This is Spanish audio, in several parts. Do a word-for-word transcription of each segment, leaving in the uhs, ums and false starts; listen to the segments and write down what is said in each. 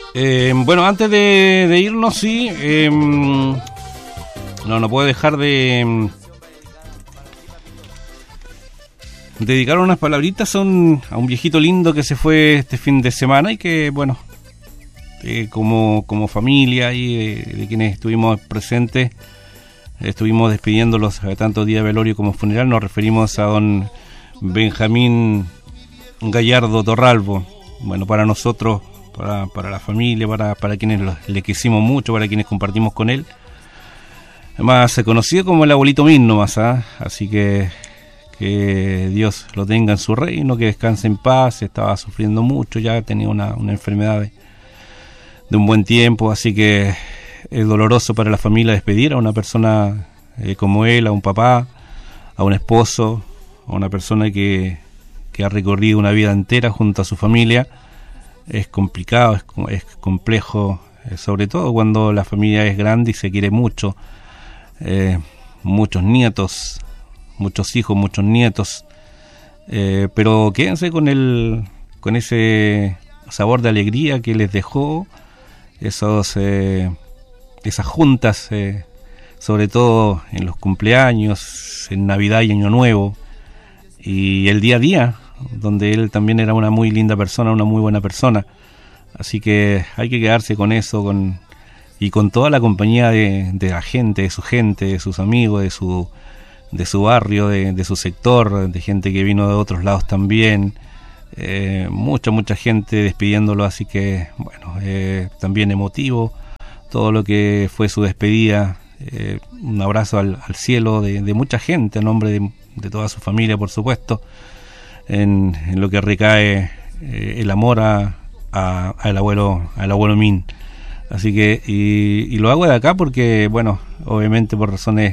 Eh, bueno, antes de, de irnos, sí, eh, no, no puedo dejar de dedicar unas palabritas a un, a un viejito lindo que se fue este fin de semana y que, bueno, eh, como, como familia y de, de quienes estuvimos presentes, estuvimos despidiéndolos tanto día de velorio como funeral. Nos referimos a don Benjamín Gallardo Torralbo. Bueno, para nosotros, para, para la familia, para, para quienes lo, le quisimos mucho, para quienes compartimos con él, además se conocía como el abuelito Min nomás, ¿eh? Así que que Dios lo tenga en su reino, que descanse en paz. Estaba sufriendo mucho, ya tenía una, una enfermedad de, de un buen tiempo, así que es doloroso para la familia despedir a una persona eh, como él, a un papá, a un esposo, a una persona que, que ha recorrido una vida entera junto a su familia. Es complicado, es, es complejo, eh, sobre todo cuando la familia es grande y se quiere mucho. Eh, muchos nietos, muchos hijos, muchos nietos, eh, pero quédense con el, con ese sabor de alegría que les dejó esos, eh, esas juntas, eh, sobre todo en los cumpleaños, en Navidad y Año Nuevo, y el día a día, donde él también era una muy linda persona, una muy buena persona. Así que hay que quedarse con eso, con y con toda la compañía de, de la gente, de su gente, de sus amigos, de su de su barrio, de, de su sector, de gente que vino de otros lados también, eh, mucha, mucha gente despidiéndolo, así que, bueno, eh, también emotivo, todo lo que fue su despedida, eh, un abrazo al, al cielo de, de mucha gente, a nombre de, de toda su familia, por supuesto, en, en lo que recae eh, el amor a, a, al abuelo, al abuelo Min. Así que, y, y lo hago de acá porque, bueno, obviamente por razones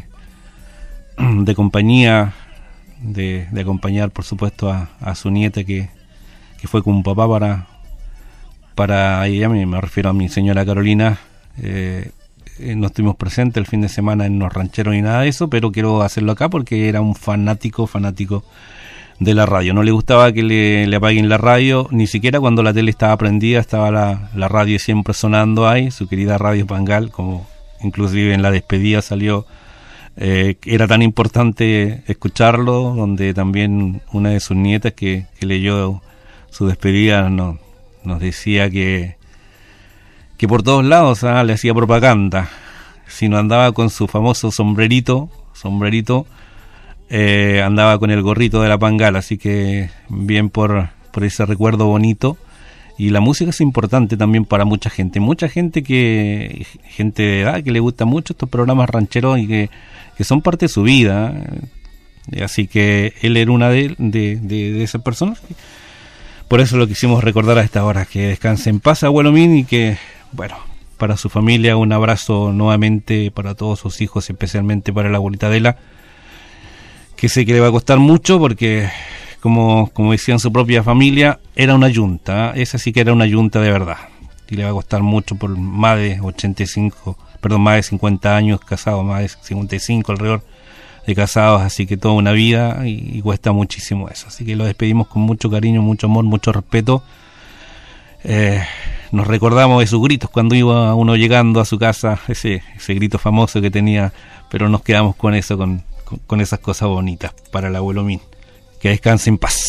de compañía, de, de acompañar por supuesto a, a su nieta que, que fue con un papá para para ella, me, me refiero a mi señora Carolina. eh, no estuvimos presentes el fin de semana en los rancheros ni nada de eso, pero quiero hacerlo acá porque era un fanático fanático de la radio. No le gustaba que le, le apaguen la radio, ni siquiera cuando la tele estaba prendida estaba la, la radio siempre sonando ahí, su querida Radio Pangal, como inclusive en la despedida salió. Eh, era tan importante escucharlo, donde también una de sus nietas que, que leyó su despedida no, nos decía que que por todos lados ¿ah? le hacía propaganda. Si no andaba con su famoso sombrerito, sombrerito eh, andaba con el gorrito de la Pangal, así que bien por, por ese recuerdo bonito. Y la música es importante también para mucha gente, mucha gente que gente de edad que le gusta mucho estos programas rancheros y que que son parte de su vida, así que él era una de, de, de, de esas personas. Por eso lo quisimos recordar a esta hora, que descanse en paz abuelo Min, y que, bueno, para su familia un abrazo nuevamente, para todos sus hijos, especialmente para la abuelita Adela, que sé que le va a costar mucho porque, como, como decía en su propia familia, era una yunta, ¿eh? Esa sí que era una yunta de verdad, y le va a costar mucho por más de ochenta y cinco, perdón, más de cincuenta años casados, más de cincuenta y cinco alrededor de casados, así que toda una vida y, y cuesta muchísimo eso. Así que lo despedimos con mucho cariño, mucho amor, mucho respeto. Eh, nos recordamos de sus gritos cuando iba uno llegando a su casa, ese, ese grito famoso que tenía, pero nos quedamos con eso, con, con, con esas cosas bonitas para el abuelo Min. Que descanse en paz.